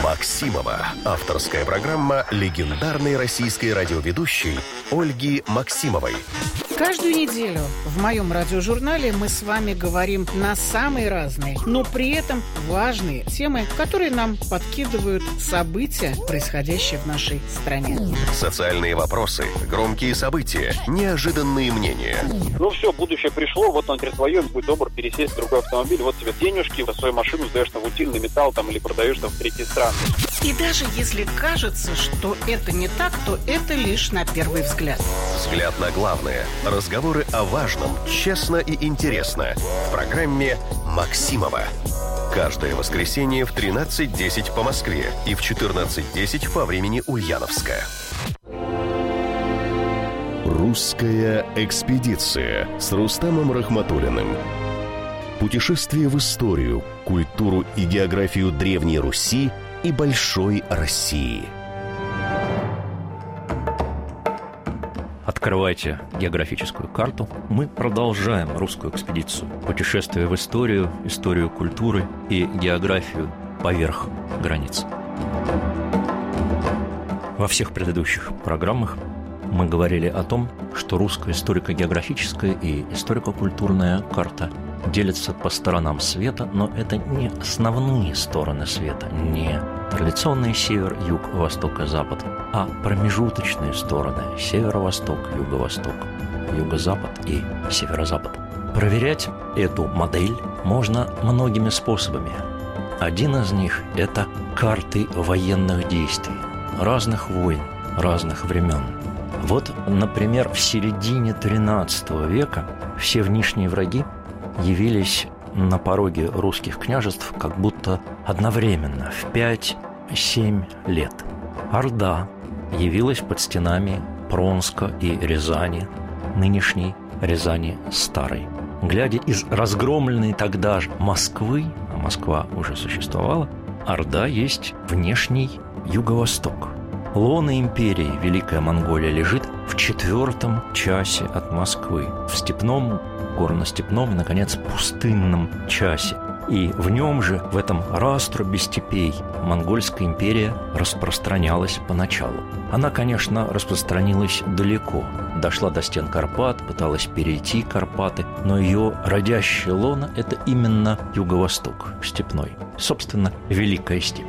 Максимова. Авторская программа легендарной российской радиоведущей Ольги Максимовой. Каждую неделю в моем радиожурнале мы с вами говорим на самые разные, но при этом важные темы, которые нам подкидывают события, происходящие в нашей стране. Социальные вопросы, громкие события, неожиданные мнения. Ну все, будущее пришло, вот он теперь твое, будь добр, пересесть в другой автомобиль, вот тебе денежки, свою машину сдаешь на утильный металл там, или продаешь там в третьи страны. И даже если кажется, что это не так, то это лишь на первый взгляд. Взгляд на главное. Разговоры о важном, честно и интересно. В программе «Максимова». Каждое воскресенье в 13:10 по Москве и в 14:10 по времени Ульяновска. Русская экспедиция с Рустамом Рахматуллиным. Путешествие в историю, культуру и географию Древней Руси и Большой России. Открывайте географическую карту. Мы продолжаем русскую экспедицию. Путешествие в историю, историю культуры и географию поверх границ. Во всех предыдущих программах мы говорили о том, что русская историко-географическая и историко-культурная карта делятся по сторонам света, но это не основные стороны света, не традиционный север, юг, восток и запад, а промежуточные стороны – северо-восток, юго-восток, юго-запад и северо-запад. Проверять эту модель можно многими способами. Один из них – это карты военных действий, разных войн, разных времен. Вот, например, в середине XIII века все внешние враги явились на пороге русских княжеств как будто одновременно, в 5-7 лет. Орда явилась под стенами Пронска и Рязани, нынешней Рязани Старой. Глядя из разгромленной тогда же Москвы, а Москва уже существовала, Орда есть внешний юго-восток. Лоно империи Великая Монголия лежит в 4 часе от Москвы, в степном, горно-степном и, наконец, пустынном часе. И в нем же, в этом раструбе степей, Монгольская империя распространялась поначалу. Она, конечно, распространилась далеко, дошла до стен Карпат, пыталась перейти Карпаты, но ее родящее лоно – это именно юго-восток, степной, собственно, Великая степь.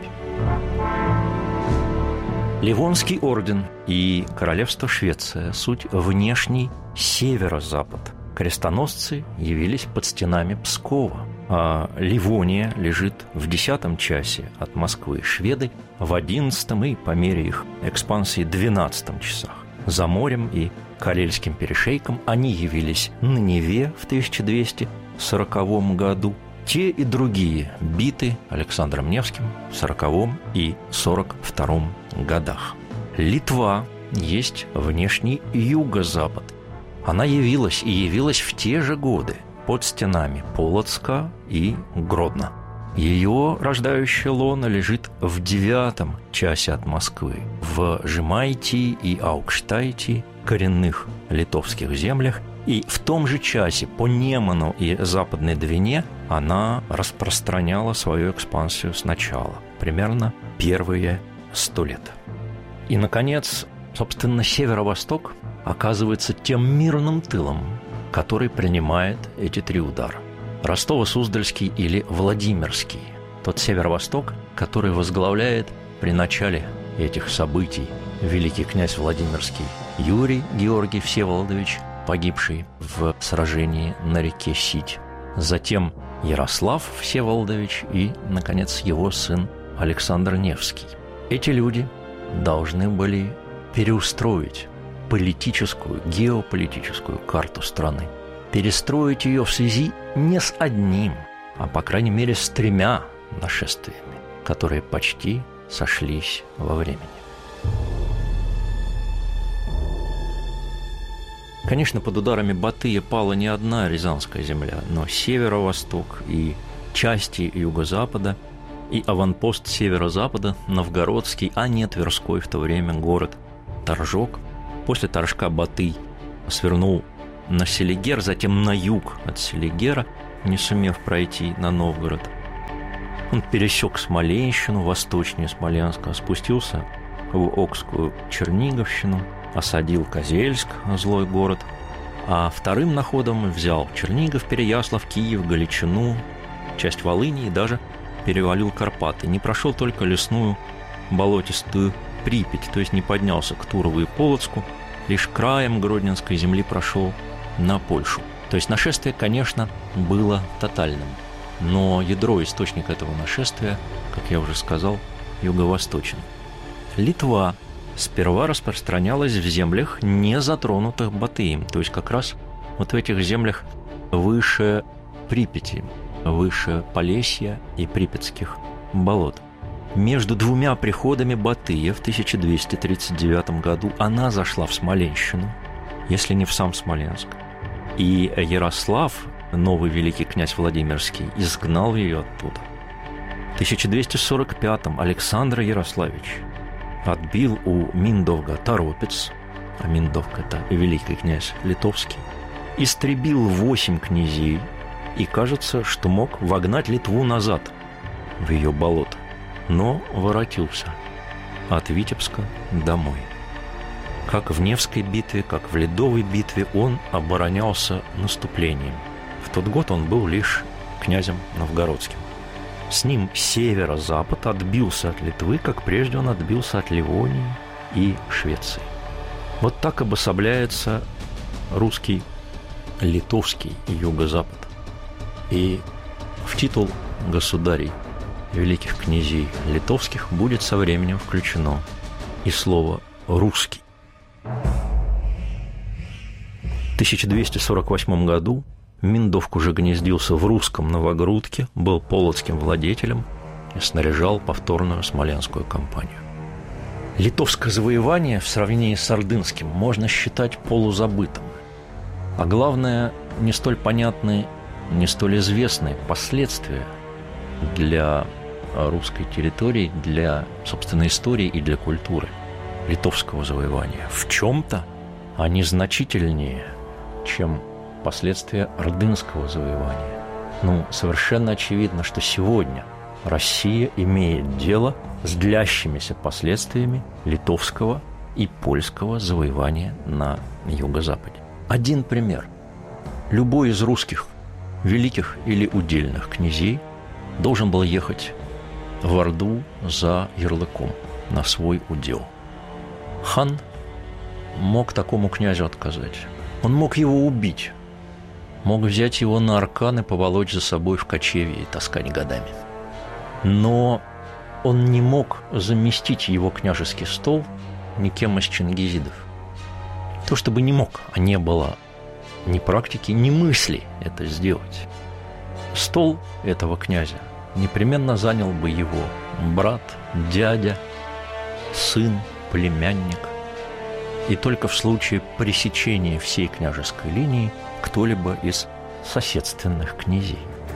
Ливонский орден и королевство Швеция – суть внешний северо-запад. Крестоносцы явились под стенами Пскова, а Ливония лежит в 10 часе от Москвы, шведы в 11 и, по мере их экспансии, 12 часах. За морем и Карельским перешейком они явились на Неве в 1240 году. Те и другие биты Александром Невским в 40 и 42 годах. Литва есть внешний юго-запад. Она явилась и явилась в те же годы под стенами Полоцка и Гродно. Ее рождающее лоно лежит в 9 часе от Москвы, в Жемайтии и Аукштайтии, коренных литовских землях, и в том же часе по Неману и Западной Двине она распространяла свою экспансию сначала, примерно первые 100 лет. И, наконец, собственно, северо-восток оказывается тем мирным тылом, который принимает эти 3 удара. Ростово-Суздальский или Владимирский, тот северо-восток, который возглавляет при начале этих событий великий князь Владимирский Юрий Георгий Всеволодович, погибший в сражении на реке Сить, затем Ярослав Всеволодович и, наконец, его сын Александр Невский. Эти люди должны были переустроить политическую, геополитическую карту страны, перестроить ее в связи не с одним, а, по крайней мере, с 3 нашествиями, которые почти сошлись во времени. Конечно, под ударами Батыя пала не одна Рязанская земля, но северо-восток и части юго-запада, и аванпост северо-запада, Новгородский, а не Тверской в то время город Торжок. После Торжка Батый свернул на Селигер, затем на юг от Селигера, не сумев пройти на Новгород. Он пересек Смоленщину, восточнее Смоленска, спустился в Окскую Черниговщину, осадил Козельск, злой город, а вторым находом взял Чернигов, Переяслав, Киев, Галичину, часть Волыни и даже перевалил Карпаты. Не прошел только лесную болотистую Припять, то есть не поднялся к Турову и Полоцку, лишь краем Гродненской земли прошел на Польшу. То есть нашествие, конечно, было тотальным, но ядро, источник этого нашествия, как я уже сказал, юго-восточен. Литва сперва распространялась в землях, не затронутых Батыем, то есть как раз вот в этих землях выше Припяти, выше Полесья и Припятских болот. Между двумя приходами Батыя в 1239 году она зашла в Смоленщину, если не в сам Смоленск, и Ярослав, новый великий князь Владимирский, изгнал ее оттуда. В 1245-м Александр Ярославич отбил у Миндовга Торопец, а Миндовг – это великий князь литовский, истребил 8 князей и, кажется, что мог вогнать Литву назад в ее болото, но воротился от Витебска домой. Как в Невской битве, как в Ледовой битве он оборонялся наступлением. В тот год он был лишь князем новгородским. С ним северо-запад отбился от Литвы, как прежде он отбился от Ливонии и Швеции. Вот так обособляется русский, литовский юго-запад. И в титул государей, великих князей литовских будет со временем включено и слово «русский». В 1248 году Миндовг уже гнездился в русском Новогрудке, был полоцким владетелем и снаряжал повторную смоленскую кампанию. Литовское завоевание в сравнении с ордынским можно считать полузабытым. А главное, не столь понятные, не столь известные последствия для русской территории, для собственной истории и для культуры литовского завоевания. В чем-то они значительнее, чем последствия ордынского завоевания. Совершенно очевидно, что сегодня Россия имеет дело с длящимися последствиями литовского и польского завоевания на юго-западе. Один пример. Любой из русских великих или удельных князей должен был ехать в Орду за ярлыком на свой удел. Хан мог такому князю отказать. Он мог его убить, мог взять его на аркан и поволочь за собой в кочевье и таскать годами. Но он не мог заместить его княжеский стол никем из чингизидов. То, чтобы не мог, а не было ни практики, ни мысли это сделать. Стол этого князя непременно занял бы его брат, дядя, сын, племянник. И только в случае пресечения всей княжеской линии кто-либо из соседственных князей.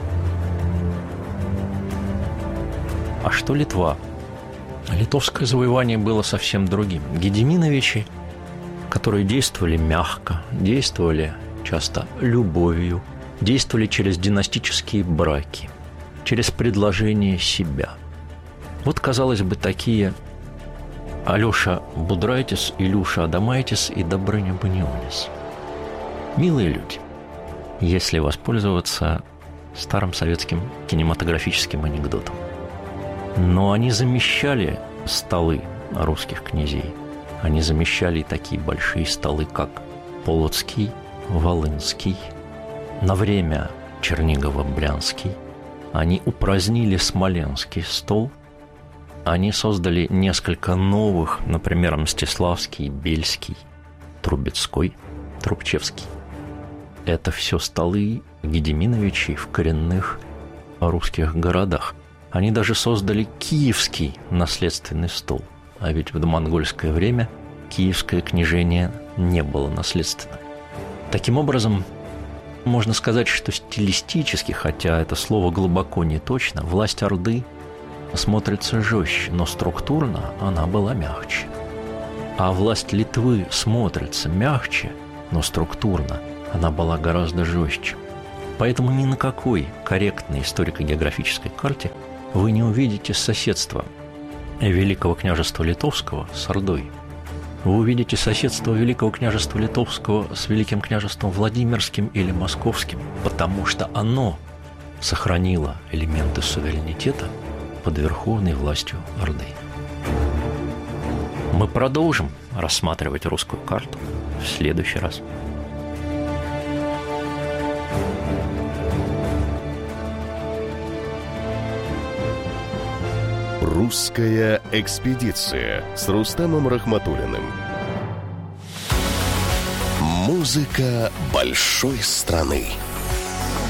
А что Литва? Литовское завоевание было совсем другим. Гедеминовичи, которые действовали мягко, действовали часто любовью, действовали через династические браки, через предложение себя. Вот, казалось бы, такие Алеша Будрайтис, Илюша Адамайтис и Добрыня Банионис. Милые люди, если воспользоваться старым советским кинематографическим анекдотом. Но они замещали столы русских князей. Они замещали такие большие столы, как Полоцкий, Волынский, на время Чернигово-Брянский. Они упразднили Смоленский стол. Они создали несколько новых, например, Мстиславский, Бельский, Трубецкой, Трубчевский. Это все столы Гедеминовичей в коренных русских городах. Они даже создали Киевский наследственный стол. А ведь в домонгольское время киевское княжение не было наследственным. Таким образом, можно сказать, что стилистически, хотя это слово глубоко не точно, власть Орды смотрится жестче, но структурно она была мягче. А власть Литвы смотрится мягче, но структурно она была гораздо жестче. Поэтому ни на какой корректной историко-географической карте вы не увидите соседства Великого княжества Литовского с Ордой. Вы увидите соседство Великого княжества Литовского с Великим княжеством Владимирским или Московским, потому что оно сохранило элементы суверенитета под верховной властью Орды. Мы продолжим рассматривать русскую карту в следующий раз. «Русская экспедиция» с Рустамом Рахматуллиным. Музыка большой страны.